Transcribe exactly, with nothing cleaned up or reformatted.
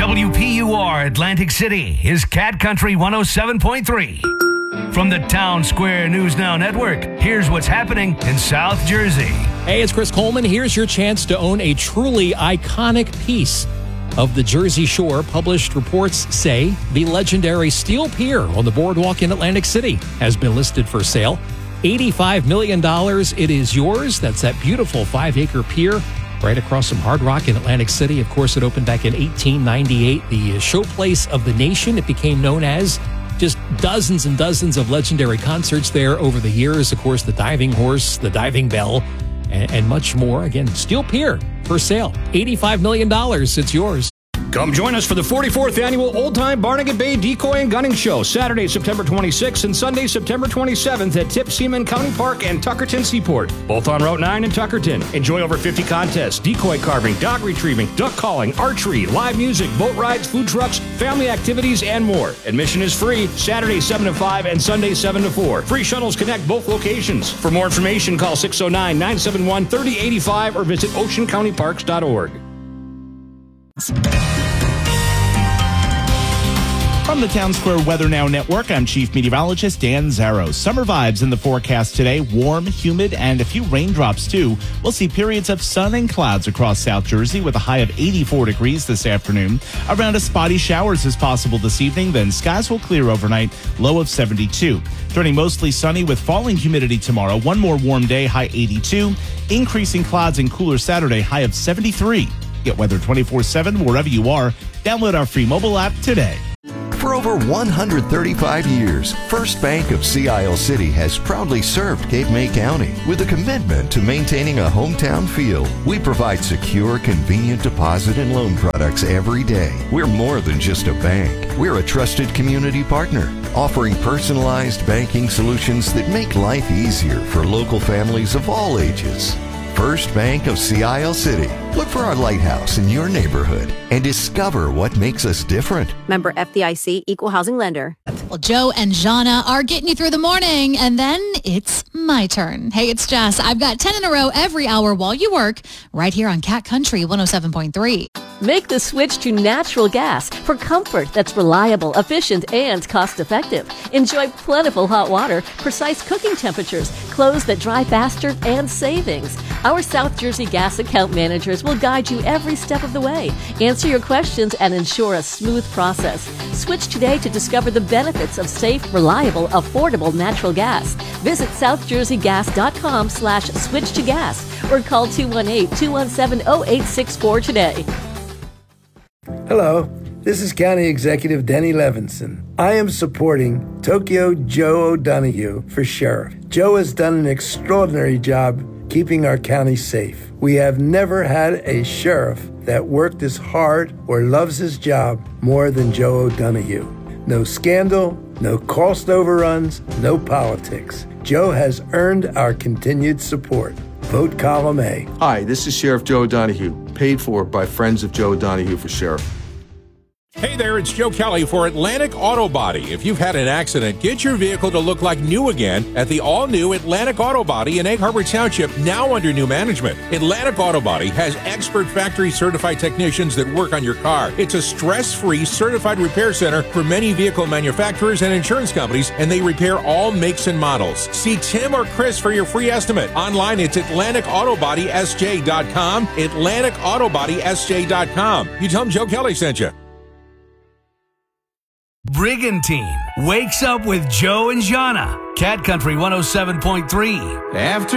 W P U R Atlantic City is Cat Country one oh seven point three. From the Town Square News Now Network, here's what's happening in South Jersey. Hey, it's Chris Coleman. Here's your chance to own a truly iconic piece of the Jersey Shore. Published reports say the legendary Steel Pier on the boardwalk in Atlantic City has been listed for sale. eighty-five million dollars. It is yours. That's that beautiful five-acre pier right across from Hard Rock in Atlantic City. Of course, it opened back in eighteen ninety-eight. The showplace of the nation, it became known as. Just dozens and dozens of legendary concerts there over the years. Of course, the Diving Horse, the Diving Bell, and, and much more. Again, Steel Pier for sale. eighty-five million dollars. It's yours. Come join us for the forty-fourth Annual Old Time Barnegat Bay Decoy and Gunning Show, Saturday, September twenty-sixth and Sunday, September twenty-seventh at Tip Seaman County Park and Tuckerton Seaport, both on Route nine in Tuckerton. Enjoy over fifty contests, decoy carving, dog retrieving, duck calling, archery, live music, boat rides, food trucks, family activities, and more. Admission is free, Saturday seven to five and Sunday seven to four. Free shuttles connect both locations. For more information, call six oh nine, nine seven one, three oh eight five or visit ocean county parks dot org. From the Town Square Weather Now Network, I'm Chief Meteorologist Dan Zarrow. Summer vibes in the forecast today. Warm, humid, and a few raindrops, too. We'll see periods of sun and clouds across South Jersey with a high of eighty-four degrees this afternoon. Around a spotty showers is possible this evening, then skies will clear overnight, low of seventy-two. Turning mostly sunny with falling humidity tomorrow. One more warm day, high eighty-two. Increasing clouds and cooler Saturday, high of seventy-three. Get weather twenty-four seven wherever you are. Download our free mobile app today. For over one hundred thirty-five years, First Bank of Sea Isle City has proudly served Cape May County with a commitment to maintaining a hometown feel. We provide secure, convenient deposit and loan products every day. We're more than just a bank. We're a trusted community partner, offering personalized banking solutions that make life easier for local families of all ages. First Bank of Sea Isle City. Look for our lighthouse in your neighborhood and discover what makes us different. Member F D I C, Equal Housing Lender. Well, Joe and Jana are getting you through the morning, and then it's my turn. Hey, it's Jess. I've got ten in a row every hour while you work, right here on Cat Country one oh seven point three. Make the switch to natural gas for comfort that's reliable, efficient, and cost-effective. Enjoy plentiful hot water, precise cooking temperatures, clothes that dry faster, and savings. Our South Jersey gas account managers will guide you every step of the way, answer your questions, and ensure a smooth process. Switch today to discover the benefits of safe, reliable, affordable natural gas. Visit southjerseygas.com slash switch to gas or call two one eight, two one seven, oh eight six four today. Hello, this is County Executive Denny Levinson. I am supporting Tokyo Joe O'Donoghue for sheriff. Joe has done an extraordinary job keeping our county safe. We have never had a sheriff that worked as hard or loves his job more than Joe O'Donoghue. No scandal, no cost overruns, no politics. Joe has earned our continued support. Vote column A. Hi, this is Sheriff Joe O'Donoghue, paid for by Friends of Joe O'Donoghue for Sheriff. Hey there, it's Joe Kelly for Atlantic Auto Body. If you've had an accident, get your vehicle to look like new again at the all-new Atlantic Auto Body in Egg Harbor Township, now under new management. Atlantic Auto Body has expert factory-certified technicians that work on your car. It's a stress-free certified repair center for many vehicle manufacturers and insurance companies, and they repair all makes and models. See Tim or Chris for your free estimate. Online, it's Atlantic Auto Body S J dot com, Atlantic Auto Body S J dot com. You tell them Joe Kelly sent you. Brigantine wakes up with Joe and Jana. Cat Country one oh seven point three. After